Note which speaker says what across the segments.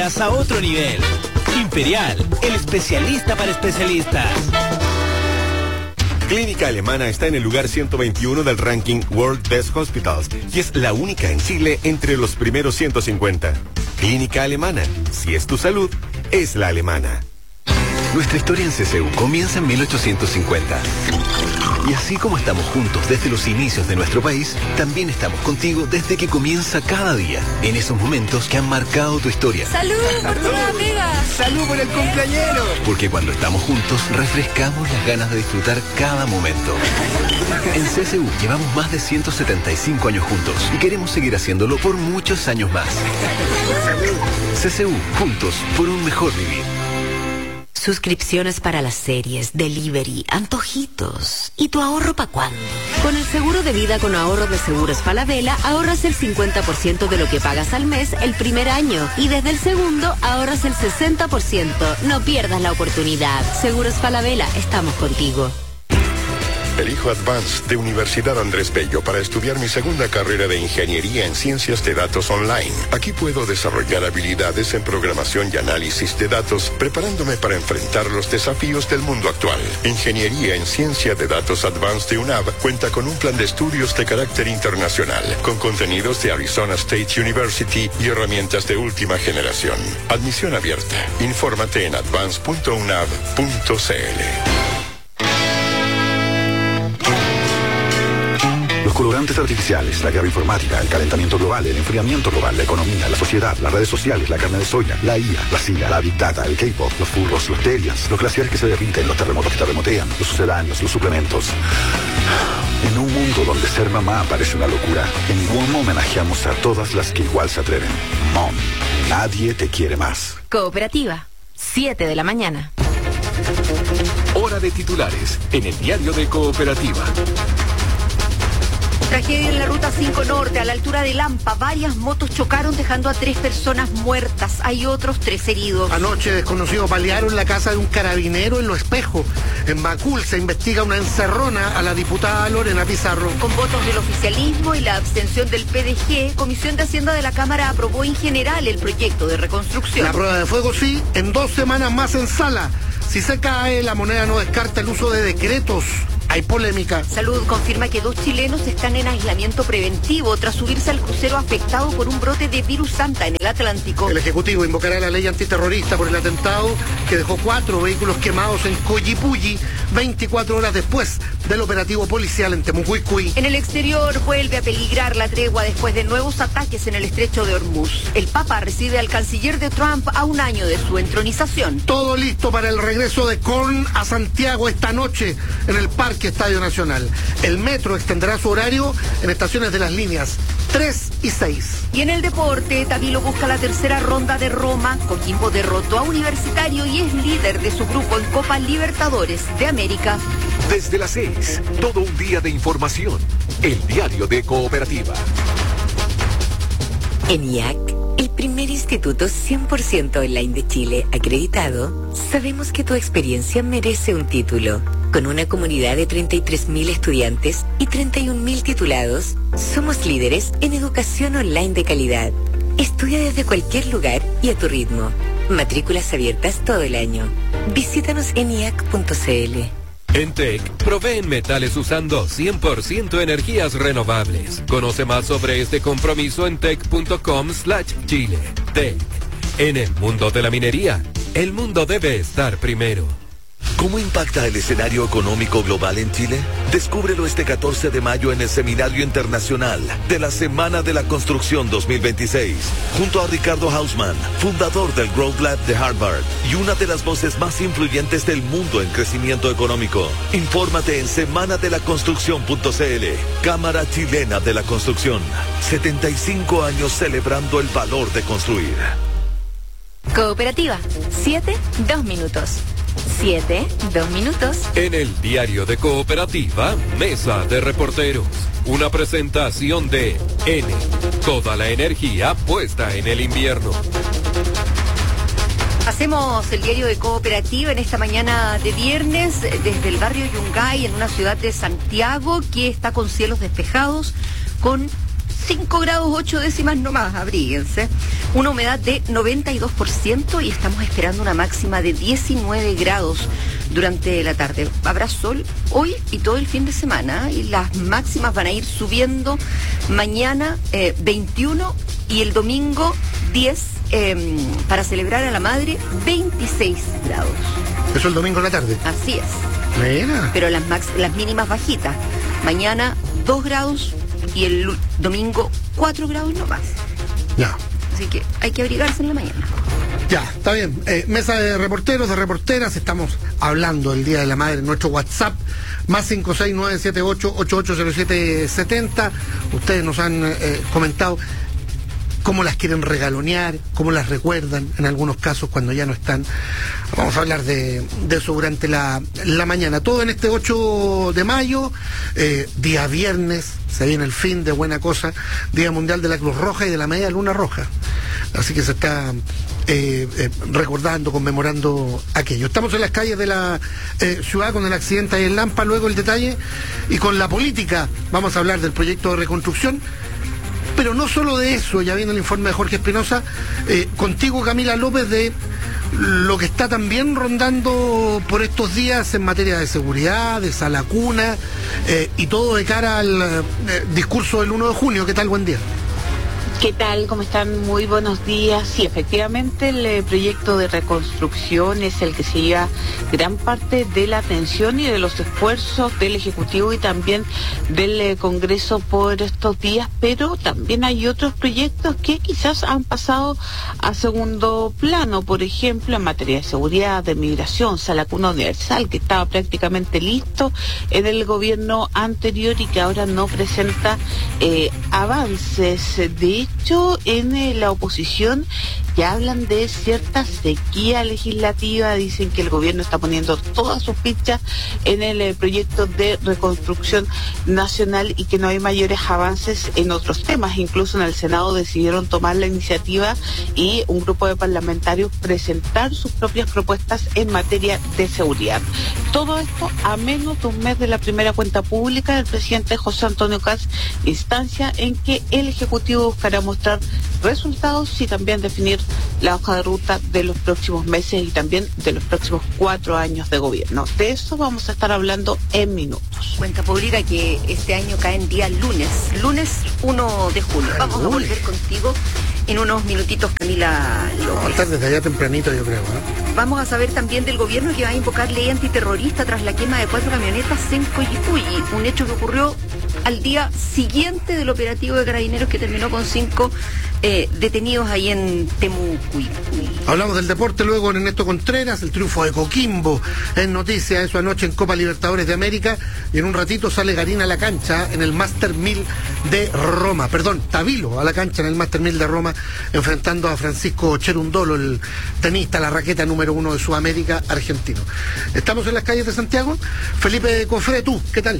Speaker 1: compras a otro nivel. Imperial, el especialista para especialistas.
Speaker 2: Clínica Alemana está en el lugar 121 del ranking World Best Hospitals y es la única en Chile entre los primeros 150. Clínica Alemana, si es tu salud, es la alemana.
Speaker 3: Nuestra historia en CCU comienza en 1850. Y así como estamos juntos desde los inicios de nuestro país, también estamos contigo desde que comienza cada día, en esos momentos que han marcado tu historia.
Speaker 4: ¡Salud por tu nueva pega!
Speaker 3: ¡Salud por el cumpleañero! Porque cuando estamos juntos, refrescamos las ganas de disfrutar cada momento. En CCU llevamos más de 175 años juntos y queremos seguir haciéndolo por muchos años más. CCU, juntos por un mejor vivir.
Speaker 5: Suscripciones para las series, delivery, antojitos. ¿Y tu ahorro para cuándo? Con el seguro de vida con ahorro de Seguros Falabella, ahorras el 50% de lo que pagas al mes el primer año. Y desde el segundo, ahorras el 60%. No pierdas la oportunidad. Seguros Falabella, estamos contigo.
Speaker 6: Elijo Advanced de Universidad Andrés Bello para estudiar mi segunda carrera de Ingeniería en Ciencias de Datos Online. Aquí puedo desarrollar habilidades en programación y análisis de datos, preparándome para enfrentar los desafíos del mundo actual. Ingeniería en Ciencia de Datos Advanced de UNAV cuenta con un plan de estudios de carácter internacional, con contenidos de Arizona State University y herramientas de última generación. Admisión abierta. Infórmate en advance.unav.cl.
Speaker 7: Los colorantes artificiales, la guerra informática, el calentamiento global, el enfriamiento global, la economía, la sociedad, las redes sociales, la carne de soya, la IA, la CIA, la Big Data, el K-pop, los furros, los aliens, los glaciares que se derriten, los terremotos que terremotean, los sucedáneos, los suplementos. En un mundo donde ser mamá parece una locura, en WOM homenajeamos a todas las que igual se atreven. Mom, nadie te quiere más.
Speaker 5: Cooperativa, 7 de la mañana.
Speaker 8: Hora de titulares en el diario de Cooperativa.
Speaker 4: Tragedia en la ruta 5 Norte, a la altura de Lampa. Varias motos chocaron dejando a 3 personas muertas. Hay otros 3 heridos.
Speaker 9: Anoche desconocidos balearon la casa de un carabinero en Lo Espejo. En Macul se investiga una encerrona a la diputada Lorena Pizarro.
Speaker 4: Con votos del oficialismo y la abstención del PDG, Comisión de Hacienda de la Cámara aprobó en general el proyecto de reconstrucción.
Speaker 9: La prueba de fuego sí, en 2 semanas más en sala. Si se cae, la moneda no descarta el uso de decretos. Hay polémica.
Speaker 4: Salud confirma que 2 chilenos están en aislamiento preventivo tras subirse al crucero afectado por un brote de virus Santa en el Atlántico.
Speaker 9: El Ejecutivo invocará la ley antiterrorista por el atentado que dejó 4 vehículos quemados en Collipulli 24 horas después del operativo policial en Temucuicui.
Speaker 4: En el exterior vuelve a peligrar la tregua después de nuevos ataques en el estrecho de Hormuz. El Papa recibe al canciller de Trump a un año de su entronización.
Speaker 9: Todo listo para el regreso de Korn a Santiago esta noche en el Parque Estadio Nacional. El metro extenderá su horario en estaciones de las líneas 3 y 6.
Speaker 4: Y en el deporte, Tabilo busca la tercera ronda de Roma. Coquimbo derrotó a Universitario y es líder de su grupo en Copa Libertadores de América.
Speaker 8: Desde las 6, todo un día de información. El diario de Cooperativa.
Speaker 5: ENIAC, el primer instituto 100% online de Chile acreditado, sabemos que tu experiencia merece un título. Con una comunidad de 33.000 estudiantes y 31.000 titulados, somos líderes en educación online de calidad. Estudia desde cualquier lugar y a tu ritmo. Matrículas abiertas todo el año. Visítanos en iacc.cl.
Speaker 8: En TEC, proveen metales usando 100% energías renovables. Conoce más sobre este compromiso en tec.com/Chile. TEC. En el mundo de la minería, el mundo debe estar primero.
Speaker 10: ¿Cómo impacta el escenario económico global en Chile? Descúbrelo este 14 de mayo en el Seminario Internacional de la Semana de la Construcción 2026, junto a Ricardo Hausmann, fundador del Growth Lab de Harvard y una de las voces más influyentes del mundo en crecimiento económico. Infórmate en semanadelaconstrucción.cl. Cámara Chilena de la Construcción. 75 años celebrando el valor de construir.
Speaker 5: Cooperativa, 7, 2 minutos. 7, 2 minutos.
Speaker 8: En el diario de Cooperativa, Mesa de Reporteros. Una presentación de N. Toda la energía puesta en el invierno.
Speaker 4: Hacemos el diario de Cooperativa en esta mañana de viernes desde el barrio Yungay, en una ciudad de Santiago que está con cielos despejados, con 5 grados 8 décimas nomás, abríguense. Una humedad de 92% y estamos esperando una máxima de 19 grados durante la tarde. Habrá sol hoy y todo el fin de semana y las máximas van a ir subiendo mañana 21 y el domingo 10 para celebrar a la madre 26 grados.
Speaker 9: ¿Eso el domingo en la tarde?
Speaker 4: Así es.
Speaker 9: Mira.
Speaker 4: Pero las mínimas bajitas. Mañana 2 grados y el domingo 4 grados no más.
Speaker 9: Ya.
Speaker 4: Así que hay que abrigarse en la mañana.
Speaker 9: Ya, está bien. Mesa de reporteros, de reporteras, estamos hablando del Día de la Madre en nuestro WhatsApp, más 56978880770. Ustedes nos han comentado cómo las quieren regalonear, cómo las recuerdan, en algunos casos cuando ya no están. Vamos a hablar de eso durante la mañana. Todo en este 8 de mayo, día viernes, se viene el fin de buena cosa, Día Mundial de la Cruz Roja y de la Media Luna Roja. Así que se está recordando, conmemorando aquello. Estamos en las calles de la ciudad con el accidente ahí en Lampa, luego el detalle, y con la política vamos a hablar del proyecto de reconstrucción. Pero no solo de eso, ya viene el informe de Jorge Espinosa, contigo Camila López, de lo que está también rondando por estos días en materia de seguridad, de sala cuna, y todo de cara al discurso del 1 de junio. ¿Qué tal? Buen día.
Speaker 11: ¿Qué tal? ¿Cómo están? Muy buenos días. Sí, efectivamente el proyecto de reconstrucción es el que se lleva gran parte de la atención y de los esfuerzos del Ejecutivo y también del Congreso por estos días, pero también hay otros proyectos que quizás han pasado a segundo plano, por ejemplo, en materia de seguridad, de migración, sala cuna universal, que estaba prácticamente listo en el gobierno anterior y que ahora no presenta avances. De hecho, en la oposición ya hablan de cierta sequía legislativa, dicen que el gobierno está poniendo todas sus fichas en el proyecto de reconstrucción nacional y que no hay mayores avances en otros temas. Incluso en el Senado decidieron tomar la iniciativa y un grupo de parlamentarios presentar sus propias propuestas en materia de seguridad. Todo esto a menos de un mes de la primera cuenta pública del presidente José Antonio Kast, instancia en que el Ejecutivo buscará mostrar resultados y también definir la hoja de ruta de los próximos meses y también de los próximos 4 años de gobierno. De eso vamos a estar hablando en minutos.
Speaker 4: Cuenta pública que este año cae en día lunes 1 de junio. Vamos a volver contigo en unos minutitos, Camila López.
Speaker 9: Estar desde allá tempranito, yo creo.
Speaker 4: Vamos a saber también del gobierno que va a invocar ley antiterrorista tras la quema de 4 camionetas en Coyipulli, un hecho que ocurrió al día siguiente del operativo de Carabineros que terminó con 5 detenidos ahí en Temucuy.
Speaker 9: Hablamos del deporte luego en Ernesto Contreras, el triunfo de Coquimbo en noticia, eso anoche en Copa Libertadores de América, y en un ratito sale Garín a la cancha en el Master 1000 de Roma, Tabilo a la cancha en el Master 1000 de Roma, enfrentando a Francisco Cherundolo, el tenista, la raqueta número 1 de Sudamérica, argentino. Estamos en las calles de Santiago. Felipe Cofré, ¿tú qué tal?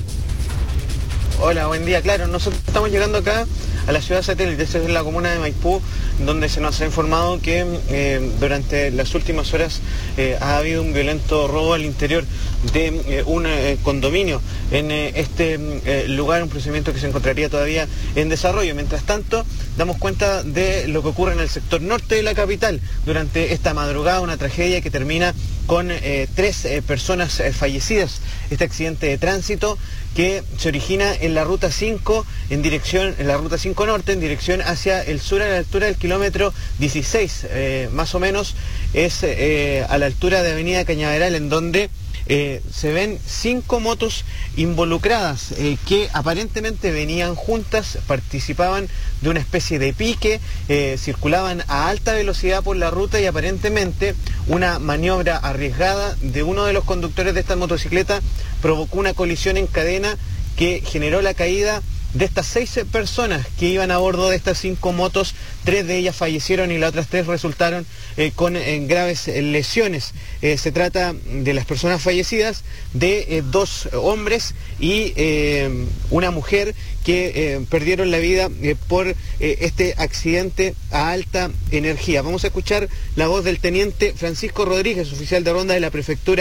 Speaker 12: Hola, buen día. Claro, nosotros estamos llegando acá a la ciudad satélite, esta es la comuna de Maipú, donde se nos ha informado que durante las últimas horas ha habido un violento robo al interior de un condominio en este lugar, un procedimiento que se encontraría todavía en desarrollo. Mientras tanto, damos cuenta de lo que ocurre en el sector norte de la capital durante esta madrugada, una tragedia que termina con 3 personas fallecidas. Este accidente de tránsito que se origina en la ruta 5 en la ruta 5 norte en dirección hacia el sur, a la altura del kilómetro 16, más o menos es a la altura de Avenida Cañaveral, en donde se ven 5 motos involucradas que aparentemente venían juntas, participaban de una especie de pique, circulaban a alta velocidad por la ruta y aparentemente una maniobra arriesgada de uno de los conductores de esta motocicleta provocó una colisión en cadena que generó la caída de estas 6 personas que iban a bordo de estas 5 motos. 3 de ellas fallecieron y las otras 3 resultaron con graves lesiones. Se trata de las personas fallecidas, de 2 hombres y una mujer que perdieron la vida por este accidente a alta energía. Vamos a escuchar la voz del teniente Francisco Rodríguez, oficial de ronda de la prefectura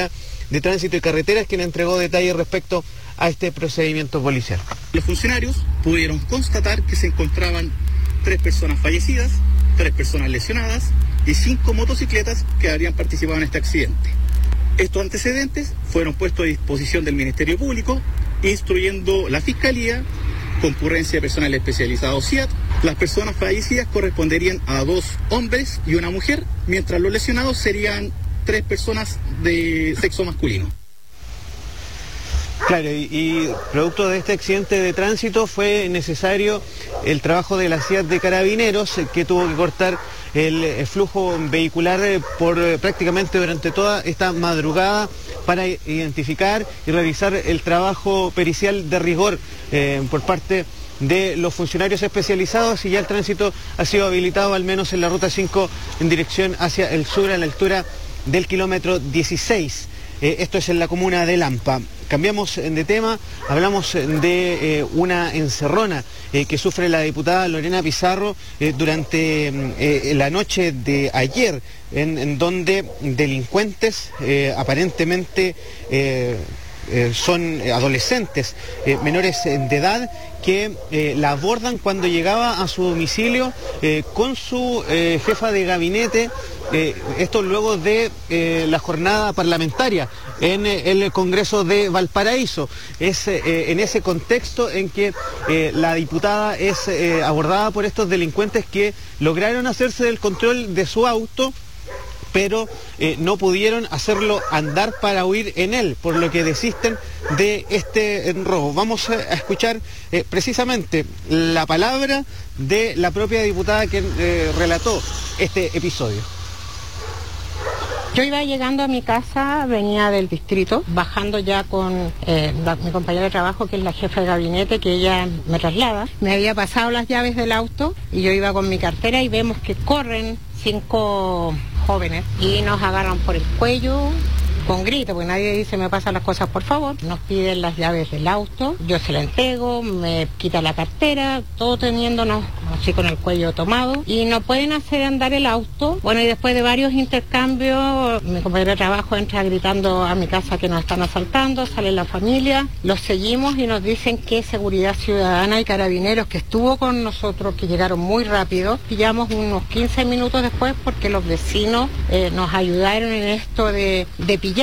Speaker 12: de Tránsito y Carreteras, quien entregó detalles respecto a este procedimiento policial.
Speaker 13: Los funcionarios pudieron constatar que se encontraban 3 personas fallecidas, 3 personas lesionadas y 5 motocicletas que habrían participado en este accidente. Estos antecedentes fueron puestos a disposición del Ministerio Público, instruyendo la Fiscalía, concurrencia de personal especializado CIAT. Las personas fallecidas corresponderían a 2 hombres y una mujer, mientras los lesionados serían 3 personas de sexo masculino.
Speaker 12: Claro, y producto de este accidente de tránsito fue necesario el trabajo de la CIAT de Carabineros, que tuvo que cortar el flujo vehicular por prácticamente durante toda esta madrugada para identificar y realizar el trabajo pericial de rigor por parte de los funcionarios especializados, y ya el tránsito ha sido habilitado al menos en la ruta 5 en dirección hacia el sur a la altura del kilómetro 16. Esto es en la comuna de Lampa. Cambiamos de tema, hablamos de una encerrona que sufre la diputada Lorena Pizarro durante la noche de ayer, en donde delincuentes aparentemente son adolescentes menores de edad que la abordan cuando llegaba a su domicilio con su jefa de gabinete. Esto luego de la jornada parlamentaria en el Congreso de Valparaíso. Es en ese contexto en que la diputada es abordada por estos delincuentes que lograron hacerse del control de su auto, pero no pudieron hacerlo andar para huir en él, por lo que desisten de este robo. Vamos a escuchar precisamente la palabra de la propia diputada que relató este episodio.
Speaker 14: Yo iba llegando a mi casa, venía del distrito, bajando ya con mi compañera de trabajo, que es la jefa de gabinete, que ella me traslada. Me había pasado las llaves del auto y yo iba con mi cartera y vemos que corren 5 jóvenes y nos agarran por el cuello con grito, porque nadie dice me pasan las cosas por favor. Nos piden las llaves del auto, yo se la entrego, me quita la cartera, todo teniéndonos así con el cuello tomado, y no pueden hacer andar el auto. Bueno, y después de varios intercambios, mi compañero de trabajo entra gritando a mi casa que nos están asaltando, sale la familia, los seguimos y nos dicen que Seguridad Ciudadana y Carabineros, que estuvo con nosotros, que llegaron muy rápido, pillamos unos 15 minutos después porque los vecinos nos ayudaron en esto de pillarlos.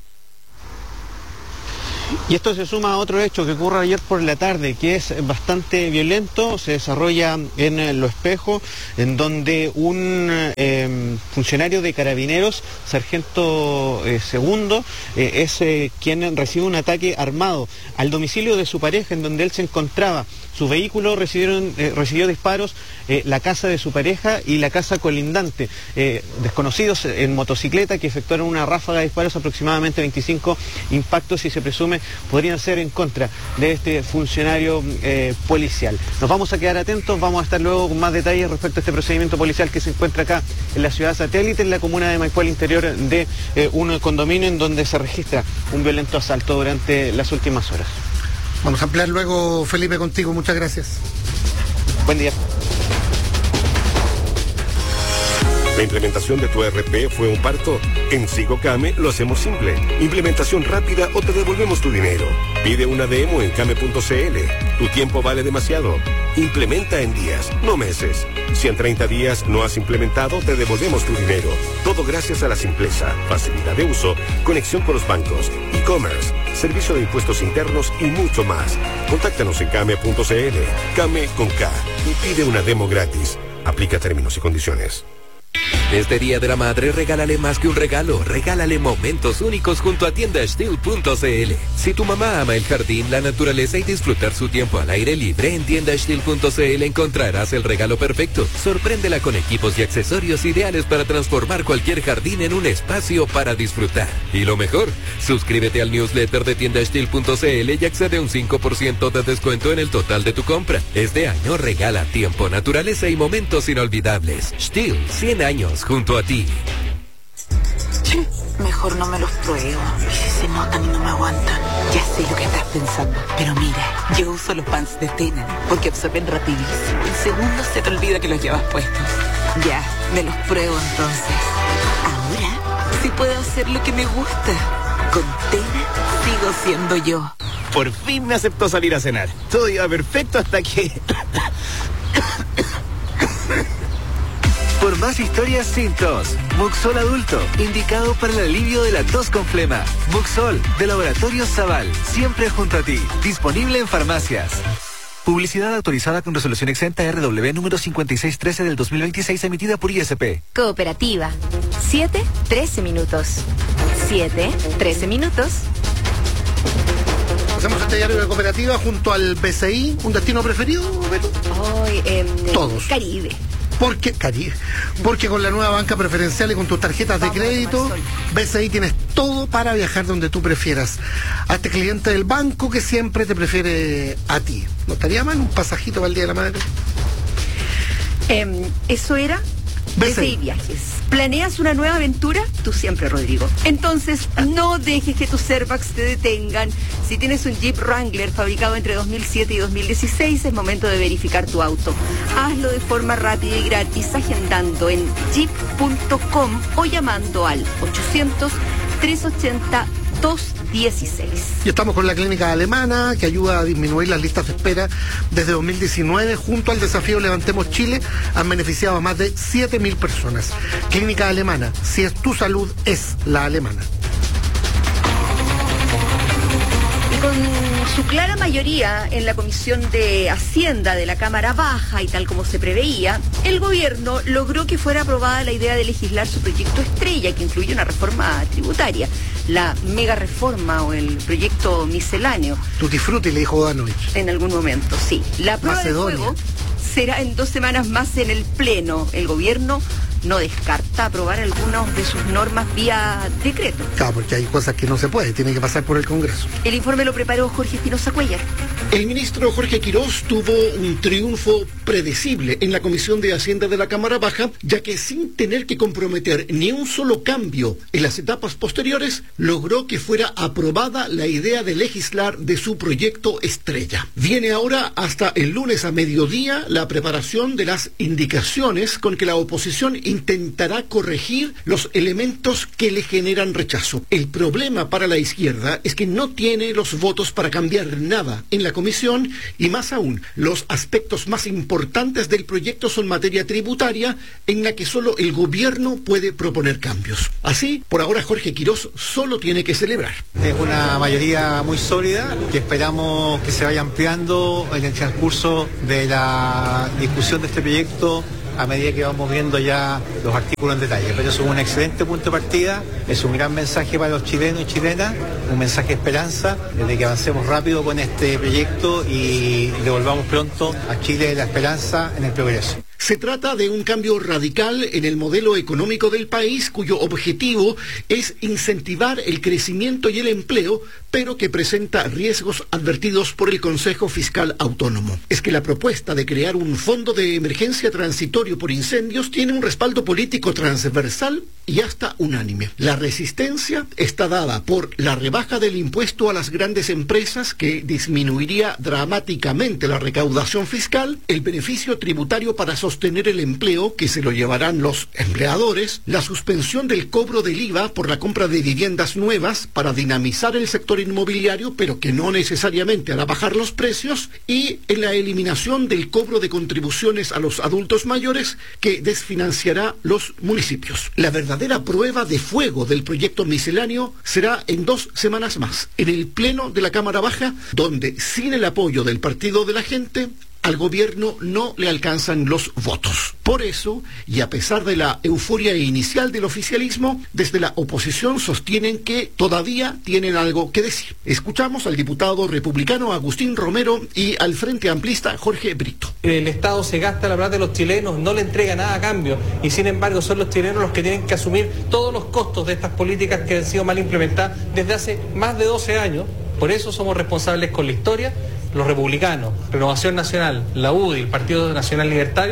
Speaker 12: Y esto se suma a otro hecho que ocurre ayer por la tarde, que es bastante violento. Se desarrolla en Lo Espejo, en donde un funcionario de Carabineros, sargento segundo, es quien recibe un ataque armado al domicilio de su pareja, en donde él se encontraba. Su vehículo recibió disparos, la casa de su pareja y la casa colindante. Desconocidos en motocicleta que efectuaron una ráfaga de disparos, aproximadamente 25 impactos, y se presume podrían ser en contra de este funcionario policial. Nos vamos a quedar atentos, vamos a estar luego con más detalles respecto a este procedimiento policial que se encuentra acá en la ciudad satélite, en la comuna de Maipú, al interior de un condominio en donde se registra un violento asalto durante las últimas horas.
Speaker 9: Vamos a ampliar luego, Felipe, contigo. Muchas gracias.
Speaker 12: Buen día.
Speaker 2: ¿La implementación de tu ERP fue un parto? En Sigocame lo hacemos simple. Implementación rápida o te devolvemos tu dinero. Pide una demo en came.cl. Tu tiempo vale demasiado. Implementa en días, no meses. Si en 30 días no has implementado, te devolvemos tu dinero. Todo gracias a la simpleza, facilidad de uso, conexión con los bancos, e-commerce, servicio de impuestos internos y mucho más. Contáctanos en came.cl. Came con K. Y pide una demo gratis. Aplica términos y condiciones.
Speaker 8: Este Día de la Madre, regálale más que un regalo, regálale momentos únicos junto a tiendastil.cl. Si tu mamá ama el jardín, la naturaleza y disfrutar su tiempo al aire libre, en tiendastil.cl encontrarás el regalo perfecto. Sorpréndela con equipos y accesorios ideales para transformar cualquier jardín en un espacio para disfrutar. Y lo mejor, suscríbete al newsletter de tiendastil.cl y accede a un 5% de descuento en el total de tu compra. Este año regala tiempo, naturaleza y momentos inolvidables. Stihl, 100 años junto a ti.
Speaker 15: Mejor no me los pruebo. Y si se notan y no me aguantan. Ya sé lo que estás pensando. Pero mira, yo uso los pants de Tena porque absorben rapidísimo. En segundos se te olvida que los llevas puestos. Ya, me los pruebo entonces. Ahora sí puedo hacer lo que me gusta. Con Tena sigo siendo yo.
Speaker 1: Por fin me aceptó salir a cenar. Todo iba perfecto hasta que...
Speaker 3: Por más historias sin tos, Muxol Adulto, indicado para el alivio de la tos con flema. Muxol, de Laboratorios Zaval, siempre junto a ti. Disponible en farmacias. Publicidad autorizada con resolución exenta RW número 5613 del 2026, emitida por ISP.
Speaker 16: Cooperativa. 7-13 minutos. 7-13 minutos.
Speaker 9: Hacemos este diario de cooperativa junto al BCI. ¿Un destino preferido, Beto? Todos.
Speaker 4: Caribe.
Speaker 9: Porque con la nueva banca preferencial y con tus tarjetas de crédito, BCI tienes todo para viajar donde tú prefieras. Hazte cliente del banco que siempre te prefiere a ti. ¿No estaría mal un pasajito para el Día de la Madre?
Speaker 4: Eso era BCI Viajes. ¿Planeas una nueva aventura? Tú siempre, Rodrigo. Entonces, no dejes que tus airbags te detengan. Si tienes un Jeep Wrangler fabricado entre 2007 y 2016, es momento de verificar tu auto. Hazlo de forma rápida y gratis agendando en jeep.com o llamando al 800-380-216.
Speaker 9: Y estamos con la clínica alemana que ayuda a disminuir las listas de espera desde 2019. Junto al desafío Levantemos Chile han beneficiado a más de 7.000 personas. Clínica alemana, si es tu salud, es la alemana.
Speaker 4: Y con su clara mayoría en la Comisión de Hacienda de la Cámara Baja y tal como se preveía, el gobierno logró que fuera aprobada la idea de legislar su proyecto estrella, que incluye una reforma tributaria, la mega reforma o el proyecto misceláneo.
Speaker 9: Tutti frutti, le dijo Danovich.
Speaker 4: En algún momento, sí. La prueba de fuego será en 2 semanas más en el Pleno. El gobierno no descarta aprobar algunas de sus normas vía decreto.
Speaker 9: Claro, porque hay cosas que no se puede, tiene que pasar por el Congreso.
Speaker 4: El informe lo preparó Jorge Espinosa Cuellar.
Speaker 17: El ministro Jorge Quirós tuvo un triunfo predecible en la Comisión de Hacienda de la Cámara Baja, ya que sin tener que comprometer ni un solo cambio en las etapas posteriores, logró que fuera aprobada la idea de legislar de su proyecto estrella. Viene ahora hasta el lunes a mediodía la preparación de las indicaciones con que la oposición intentará corregir los elementos que le generan rechazo. El problema para la izquierda es que no tiene los votos para cambiar nada en la comisión y más aún, los aspectos más importantes del proyecto son materia tributaria en la que solo el gobierno puede proponer cambios. Así, por ahora Jorge Quirós solo tiene que celebrar.
Speaker 18: Es una mayoría muy sólida que esperamos que se vaya ampliando en el transcurso de la discusión de este proyecto a medida que vamos viendo ya los artículos en detalle. Pero eso es un excelente punto de partida, es un gran mensaje para los chilenos y chilenas, un mensaje de esperanza, de que avancemos rápido con este proyecto y devolvamos pronto a Chile la esperanza en el progreso.
Speaker 17: Se trata de un cambio radical en el modelo económico del país cuyo objetivo es incentivar el crecimiento y el empleo, pero que presenta riesgos advertidos por el Consejo Fiscal Autónomo. Es que la propuesta de crear un fondo de emergencia transitorio por incendios tiene un respaldo político transversal y hasta unánime. La resistencia está dada por la rebaja del impuesto a las grandes empresas, que disminuiría dramáticamente la recaudación fiscal, el beneficio tributario para sostener el empleo, que se lo llevarán los empleadores, la suspensión del cobro del IVA por la compra de viviendas nuevas para dinamizar el sector inmobiliario, pero que no necesariamente hará bajar los precios, y en la eliminación del cobro de contribuciones a los adultos mayores, que desfinanciará los municipios. La verdadera prueba de fuego del proyecto misceláneo será en 2 semanas más, en el Pleno de la Cámara Baja, donde sin el apoyo del Partido de la Gente, al gobierno no le alcanzan los votos. Por eso, y a pesar de la euforia inicial del oficialismo, desde la oposición sostienen que todavía tienen algo que decir. Escuchamos al diputado republicano Agustín Romero y al Frente Amplista Jorge Brito.
Speaker 19: El Estado se gasta la plata de los chilenos, no le entrega nada a cambio, y sin embargo son los chilenos los que tienen que asumir todos los costos de estas políticas que han sido mal implementadas desde hace más de 12 años. Por eso somos responsables con la historia. Los republicanos, Renovación Nacional, la UDI, el Partido Nacional Libertario,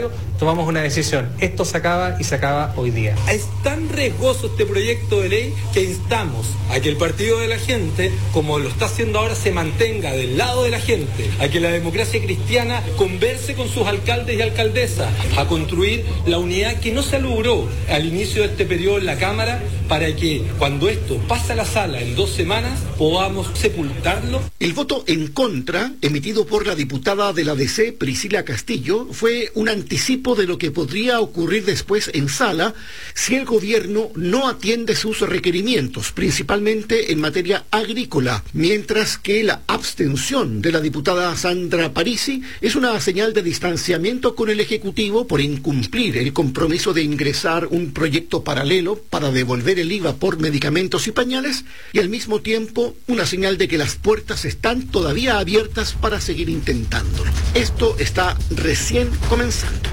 Speaker 19: tomamos una decisión. Esto se acaba y se acaba hoy día.
Speaker 20: Es tan riesgoso este proyecto de ley que instamos a que el Partido de la Gente, como lo está haciendo ahora, se mantenga del lado de la gente, a que la democracia cristiana converse con sus alcaldes y alcaldesas, a construir la unidad que no se logró al inicio de este periodo en la Cámara, para que cuando esto pase a la sala en 2 semanas podamos sepultarlo.
Speaker 17: El voto en contra, emitido por la diputada de la DC, Priscila Castillo, fue un anticipo de lo que podría ocurrir después en sala si el gobierno no atiende sus requerimientos, principalmente en materia agrícola, mientras que la abstención de la diputada Sandra Parisi es una señal de distanciamiento con el Ejecutivo por incumplir el compromiso de ingresar un proyecto paralelo para devolver el IVA por medicamentos y pañales, y al mismo tiempo una señal de que las puertas están todavía abiertas para seguir intentándolo. Esto está recién comenzando.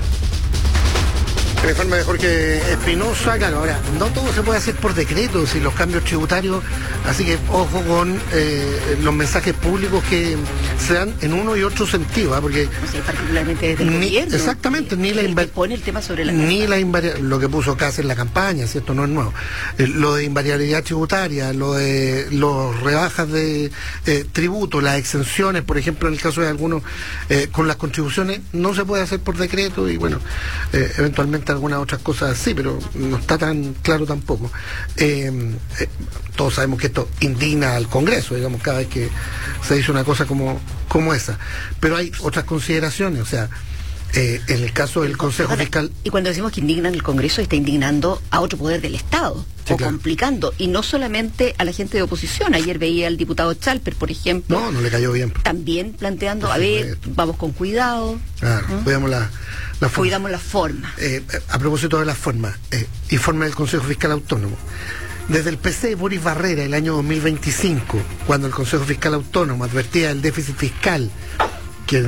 Speaker 9: El informe de Jorge Espinosa, claro, ahora, no todo se puede hacer por decreto, si los cambios tributarios, así que ojo con los mensajes públicos que se dan en uno y otro sentido, porque
Speaker 4: o sea, particularmente desde el gobierno,
Speaker 9: exactamente, ni
Speaker 4: pone el tema sobre la
Speaker 9: lo que puso Casa en la campaña, ¿cierto? No es nuevo. Lo de invariabilidad tributaria, lo de los rebajas de tributo, las exenciones, por ejemplo, en el caso de algunos con las contribuciones, no se puede hacer por decreto y bueno, eventualmente algunas otras cosas sí, pero no está tan claro tampoco. Todos sabemos que esto indigna al Congreso, digamos, cada vez que se dice una cosa como esa. Pero hay otras consideraciones, o sea, en el caso del Consejo Fiscal...
Speaker 4: Y cuando decimos que indignan el Congreso, está indignando a otro poder del Estado, sí, o claro, complicando, y no solamente a la gente de oposición. Ayer veía al diputado Chalper, por ejemplo.
Speaker 9: No le cayó bien.
Speaker 4: También planteando, a ver, vamos con cuidado.
Speaker 9: Claro, cuidamos
Speaker 4: cuidamos la forma.
Speaker 9: A propósito de la forma, informe del Consejo Fiscal Autónomo. Desde el PC Boris Barrera, el año 2025, cuando el Consejo Fiscal Autónomo advertía del déficit fiscal, que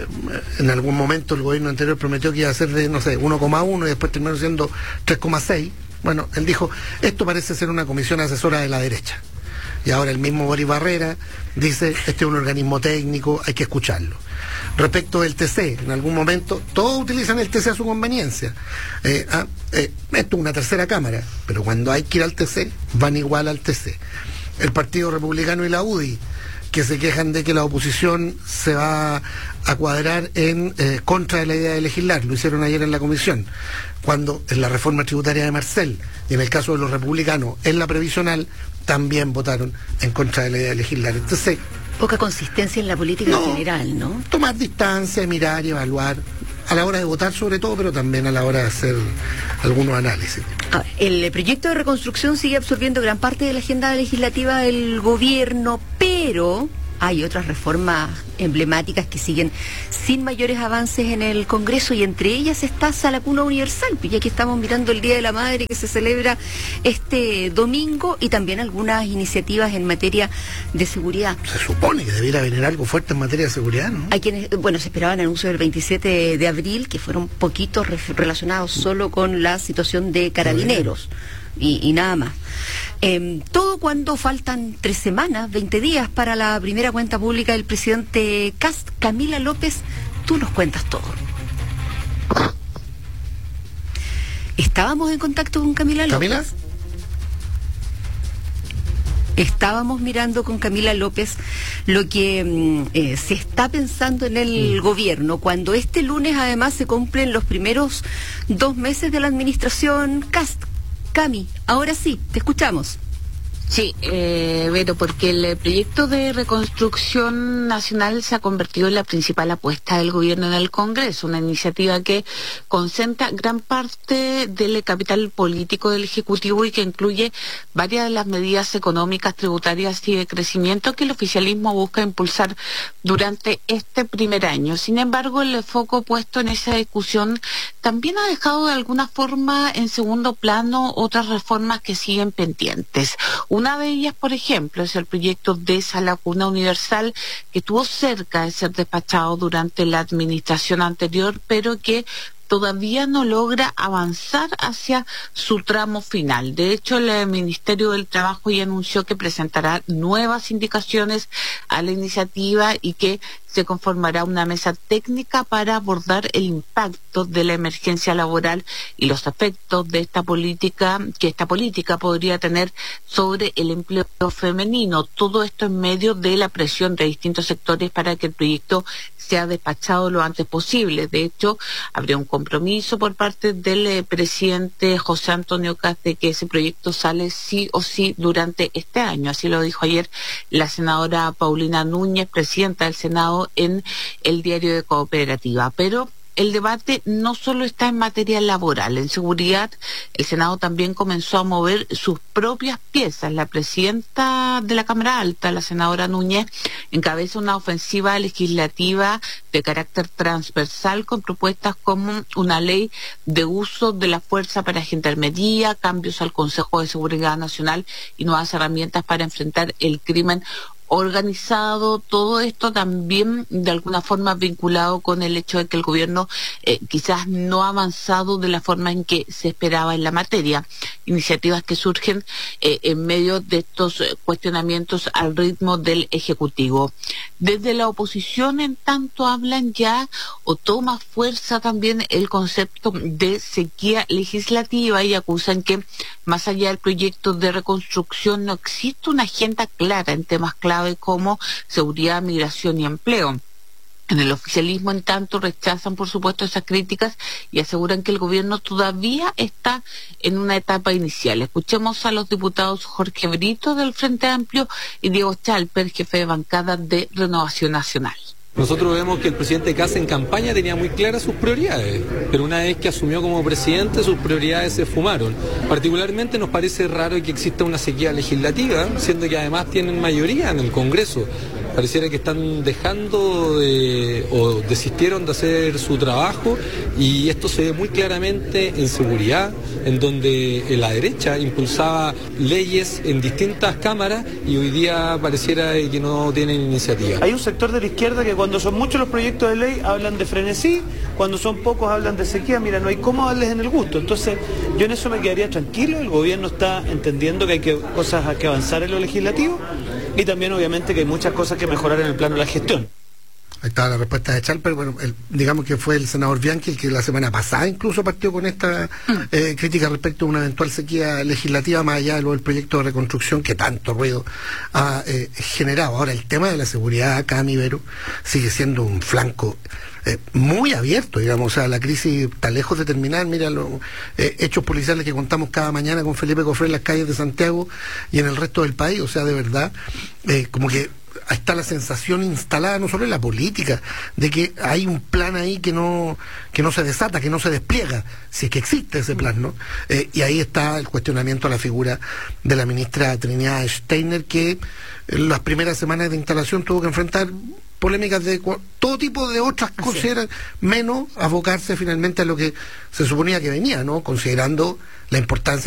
Speaker 9: en algún momento el gobierno anterior prometió que iba a ser de, 1,1 y después terminó siendo 3,6. Bueno, él dijo, esto parece ser una comisión asesora de la derecha. Y ahora el mismo Boris Barrera dice, este es un organismo técnico, hay que escucharlo. Respecto del TC, en algún momento, todos utilizan el TC a su conveniencia. Esto es una tercera cámara, pero cuando hay que ir al TC, van igual al TC. El Partido Republicano y la UDI, que se quejan de que la oposición se va a cuadrar en contra de la idea de legislar, lo hicieron ayer en la comisión, cuando en la reforma tributaria de Marcel, y en el caso de los republicanos, en la previsional, también votaron en contra de la idea de legislar. Entonces,
Speaker 4: poca consistencia en la política en general, ¿no?
Speaker 9: Tomar distancia, mirar y evaluar, a la hora de votar sobre todo, pero también a la hora de hacer algunos análisis.
Speaker 4: A ver, el proyecto de reconstrucción sigue absorbiendo gran parte de la agenda legislativa del gobierno, pero hay otras reformas emblemáticas que siguen sin mayores avances en el Congreso, y entre ellas está Sala Cuna Universal, ya que estamos mirando el Día de la Madre que se celebra este domingo, y también algunas iniciativas en materia de seguridad.
Speaker 9: Se supone que debiera venir algo fuerte en materia de seguridad, ¿no?
Speaker 4: Hay quienes, se esperaban anuncios del 27 de abril, que fueron poquitos relacionados solo con la situación de Carabineros. Y nada más. Todo cuando faltan 3 semanas, 20 días para la primera cuenta pública del presidente Kast. Camila López, tú nos cuentas todo. ¿Estábamos en contacto con Camila López?
Speaker 9: ¿Camila?
Speaker 4: Estábamos mirando con Camila López lo que se está pensando en el gobierno, cuando este lunes además se cumplen los primeros 2 meses de la administración Kast. Cami, ahora sí, te escuchamos.
Speaker 11: Sí, Vero, porque el proyecto de reconstrucción nacional se ha convertido en la principal apuesta del gobierno en el Congreso, una iniciativa que concentra gran parte del capital político del Ejecutivo y que incluye varias de las medidas económicas, tributarias y de crecimiento que el oficialismo busca impulsar durante este primer año. Sin embargo, el foco puesto en esa discusión también ha dejado de alguna forma en segundo plano otras reformas que siguen pendientes. Una de ellas, por ejemplo, es el proyecto de Sala Cuna Universal, que estuvo cerca de ser despachado durante la administración anterior, pero que todavía no logra avanzar hacia su tramo final. De hecho, el Ministerio del Trabajo ya anunció que presentará nuevas indicaciones a la iniciativa y que se conformará una mesa técnica para abordar el impacto de la emergencia laboral y los efectos de esta política podría tener sobre el empleo femenino. Todo esto en medio de la presión de distintos sectores para que el proyecto sea despachado lo antes posible. De hecho, habría un compromiso por parte del presidente José Antonio Kast de que ese proyecto sale sí o sí durante este año. Así lo dijo ayer la senadora Paulina Núñez, presidenta del Senado, en el Diario de Cooperativa. Pero el debate no solo está en materia laboral. En seguridad, el Senado también comenzó a mover sus propias piezas. La presidenta de la Cámara Alta, la senadora Núñez, encabeza una ofensiva legislativa de carácter transversal con propuestas como una ley de uso de la fuerza para gendarmería, cambios al Consejo de Seguridad Nacional y nuevas herramientas para enfrentar el crimen organizado. Todo esto también de alguna forma vinculado con el hecho de que el gobierno quizás no ha avanzado de la forma en que se esperaba en la materia. Iniciativas que surgen en medio de estos cuestionamientos al ritmo del Ejecutivo. Desde la oposición, en tanto, hablan ya o toma fuerza también el concepto de sequía legislativa y acusan que más allá del proyecto de reconstrucción no existe una agenda clara en temas clave como seguridad, migración y empleo. En el oficialismo, en tanto, rechazan, por supuesto, esas críticas y aseguran que el gobierno todavía está en una etapa inicial. Escuchemos a los diputados Jorge Brito del Frente Amplio y Diego Chalper, jefe de bancada de Renovación Nacional.
Speaker 20: Nosotros vemos que el presidente Kast en campaña tenía muy claras sus prioridades, pero una vez que asumió como presidente sus prioridades se fumaron. Particularmente nos parece raro que exista una sequía legislativa, siendo que además tienen mayoría en el Congreso. Pareciera que están dejando o desistieron de hacer su trabajo, y esto se ve muy claramente en seguridad, en donde la derecha impulsaba leyes en distintas cámaras y hoy día pareciera que no tienen iniciativa.
Speaker 21: Hay un sector de la izquierda que cuando son muchos los proyectos de ley hablan de frenesí, cuando son pocos hablan de sequía. Mira, no hay cómo darles en el gusto. Entonces yo en eso me quedaría tranquilo. El gobierno está entendiendo que hay cosas que avanzar en lo legislativo y también obviamente que hay muchas cosas que mejorar en el plano de la gestión.
Speaker 9: Ahí está la respuesta de Chalper. Bueno, digamos que fue el senador Bianchi el que la semana pasada incluso partió con esta crítica respecto a una eventual sequía legislativa, más allá de lo del proyecto de reconstrucción que tanto ruido ha generado. Ahora, el tema de la seguridad acá, Ibero, sigue siendo un flanco muy abierto, digamos. O sea, la crisis está lejos de terminar. Mira los hechos policiales que contamos cada mañana con Felipe Cofré en las calles de Santiago y en el resto del país. O sea, de verdad, como que está la sensación instalada no solo en la política de que hay un plan ahí que no se desata, que no se despliega, si es que existe ese plan, ¿no? Y ahí está el cuestionamiento a la figura de la ministra Trinidad Steiner, que en las primeras semanas de instalación tuvo que enfrentar polémicas de todo tipo de otras cosas, menos abocarse finalmente a lo que se suponía que venía, ¿no? Considerando la importancia